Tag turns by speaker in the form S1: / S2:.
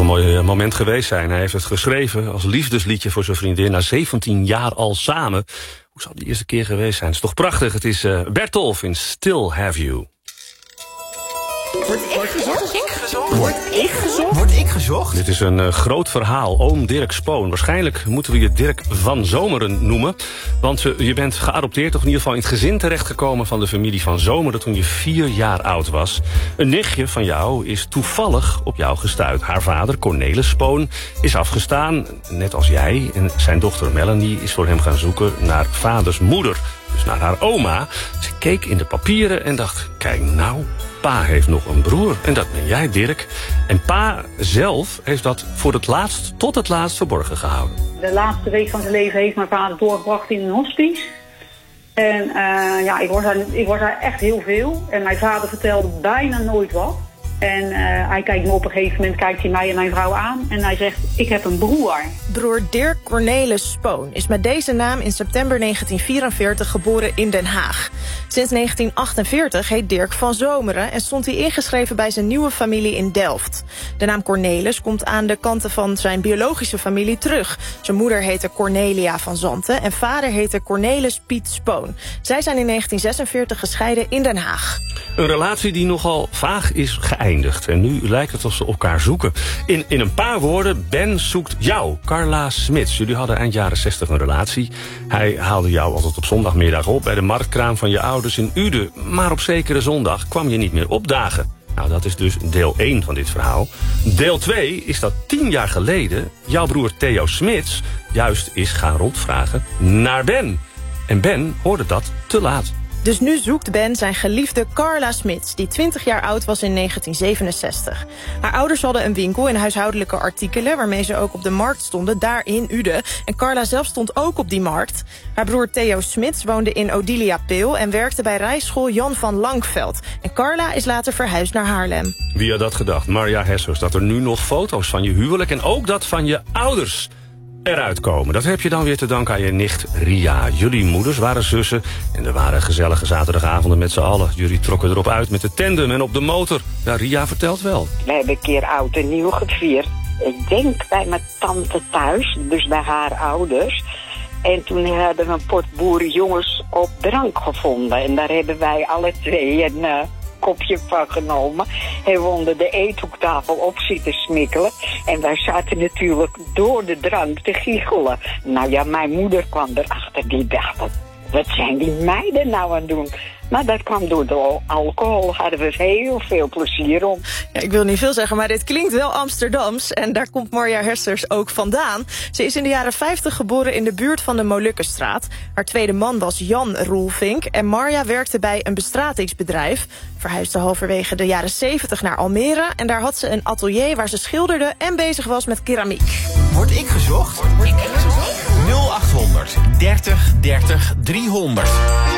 S1: een mooi moment geweest zijn. Hij heeft het geschreven als liefdesliedje voor zijn vriendin. Na 17 jaar al samen. Hoe zal die eerste keer geweest zijn? Het is toch prachtig. Het is Bertolf in Still Have You.
S2: Word ik gezocht?
S1: Dit is een groot verhaal. Oom Dirk Spoon. Waarschijnlijk moeten we je Dirk van Zomeren noemen. Want je bent geadopteerd, of in ieder geval in het gezin terechtgekomen van de familie van Zomeren toen je 4 jaar oud was. Een nichtje van jou is toevallig op jou gestuurd. Haar vader, Cornelis Spoon, is afgestaan, net als jij. En zijn dochter Melanie is voor hem gaan zoeken naar vaders moeder. Dus naar haar oma. Ze keek in de papieren en dacht, kijk nou, pa heeft nog een broer. En dat ben jij, Dirk. En pa zelf heeft dat voor het laatst tot het laatst verborgen gehouden.
S3: De laatste week van zijn leven heeft mijn vader doorgebracht in een hospice. En ik was daar echt heel veel. En mijn vader vertelde bijna nooit wat. En hij kijkt me op een gegeven moment, kijkt hij mij en mijn vrouw aan. En hij zegt, ik heb een broer.
S4: Broer Dirk Cornelis Spoon is met deze naam in september 1944 geboren in Den Haag. Sinds 1948 heet Dirk van Zomeren en stond hij ingeschreven bij zijn nieuwe familie in Delft. De naam Cornelis komt aan de kanten van zijn biologische familie terug. Zijn moeder heette Cornelia van Zanten en vader heette Cornelis Piet Spoon. Zij zijn in 1946 gescheiden in Den Haag.
S1: Een relatie die nogal vaag is geëindigd. En nu lijkt het alsof ze elkaar zoeken. In een paar woorden, Ben zoekt jou, Carla Smits. Jullie hadden eind jaren 60 een relatie. Hij haalde jou altijd op zondagmiddag op bij de marktkraam van je ouders in Uden. Maar op zekere zondag kwam je niet meer opdagen. Nou, dat is dus deel 1 van dit verhaal. Deel 2 is dat 10 jaar geleden jouw broer Theo Smits juist is gaan rondvragen naar Ben. En Ben hoorde dat te laat.
S4: Dus nu zoekt Ben zijn geliefde Carla Smits, die 20 jaar oud was in 1967. Haar ouders hadden een winkel in huishoudelijke artikelen, waarmee ze ook op de markt stonden, daar in Uden. En Carla zelf stond ook op die markt. Haar broer Theo Smits woonde in Odilia Peel en werkte bij rijschool Jan van Langveld. En Carla is later verhuisd naar Haarlem.
S1: Wie had dat gedacht? Marja Hessers, dat er nu nog foto's van je huwelijk en ook dat van je ouders eruit komen. Dat heb je dan weer te danken aan je nicht Ria. Jullie moeders waren zussen en er waren gezellige zaterdagavonden met z'n allen. Jullie trokken erop uit met de tandem en op de motor. Ja, Ria vertelt wel.
S5: We hebben een keer oud en nieuw gevierd. Ik denk bij mijn tante thuis, dus bij haar ouders. En toen hadden we een pot boerenjongens op drank gevonden. En daar hebben wij alle twee een kopje van genomen. En we onder de eethoektafel op zitten smikkelen. En wij zaten natuurlijk door de drank te giechelen. Nou ja, mijn moeder kwam erachter. Die dacht, wat zijn die meiden nou aan het doen? Maar dat kwam door de alcohol. Hadden we heel veel plezier om.
S4: Ja, ik wil niet veel zeggen, maar dit klinkt wel Amsterdams. En daar komt Marja Hessers ook vandaan. Ze is in de jaren 50 geboren in de buurt van de Molukkenstraat. Haar tweede man was Jan Roelvink. En Marja werkte bij een bestratingsbedrijf. Verhuisde halverwege de jaren 70 naar Almere. En daar had ze een atelier waar ze schilderde en bezig was met keramiek.
S2: Word ik gezocht? 0800 30 30 300.